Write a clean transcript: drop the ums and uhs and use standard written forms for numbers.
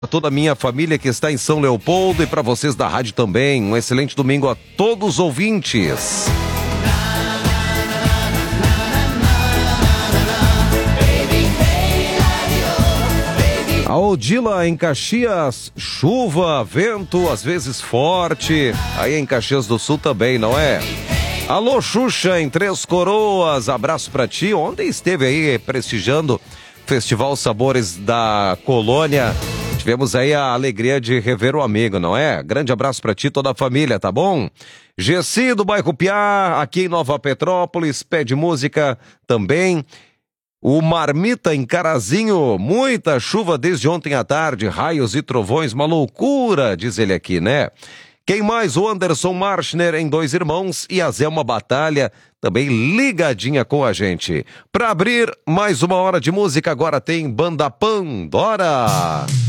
A toda a minha família que está em São Leopoldo e para vocês da rádio também. Um excelente domingo a todos os ouvintes. A Odila em Caxias, chuva, vento, às vezes forte. Aí em Caxias do Sul também, não é? Alô, Xuxa em Três Coroas, abraço pra ti. Ontem esteve aí prestigiando o Festival Sabores da Colônia. Tivemos aí a alegria de rever o amigo, não é? Grande abraço pra ti e toda a família, tá bom? Gessi do bairro Piá, aqui em Nova Petrópolis, pede música também. O Marmita em Carazinho, muita chuva desde ontem à tarde, raios e trovões, uma loucura, diz ele aqui, né? Quem mais? O Anderson Marchner em Dois Irmãos e a Zelma Batalha, também ligadinha com a gente. Para abrir mais uma hora de música, agora tem Banda Pandora.